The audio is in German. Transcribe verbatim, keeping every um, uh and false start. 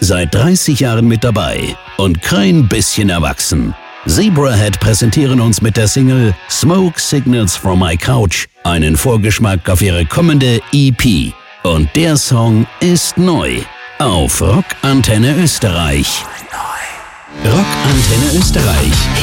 Seit dreißig Jahren mit dabei und kein bisschen erwachsen. Zebrahead präsentieren uns mit der Single Smoke Signals from My Couch einen Vorgeschmack auf ihre kommende E P. Und der Song ist neu auf Rock Antenne Österreich. Rock Antenne Österreich.